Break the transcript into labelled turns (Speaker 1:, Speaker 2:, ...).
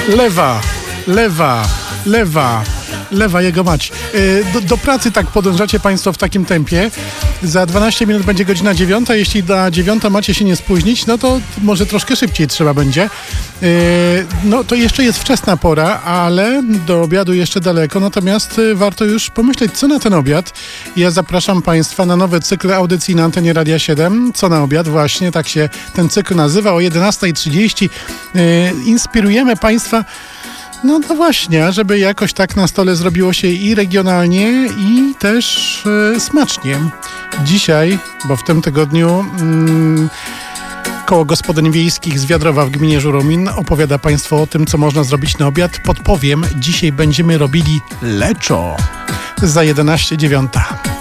Speaker 1: Lewa jego mać. Do pracy tak podążacie Państwo w takim tempie. Za 12 minut będzie godzina 9. Jeśli na 9 macie się nie spóźnić, no to może troszkę szybciej trzeba będzie. No to jeszcze jest wczesna pora, ale do obiadu jeszcze daleko. Natomiast warto już pomyśleć, co na ten obiad. Ja zapraszam Państwa na nowy cykl audycji na antenie Radia 7. Co na obiad? Właśnie tak się ten cykl nazywa. O 11:30 inspirujemy Państwa. No to właśnie, żeby jakoś tak na stole zrobiło się i regionalnie, i też smacznie. Dzisiaj, bo w tym tygodniu Koło Gospodyń Wiejskich z Wiadrowa w gminie Żuromin opowiada Państwu o tym, co można zrobić na obiad. Podpowiem, dzisiaj będziemy robili leczo za 11:09.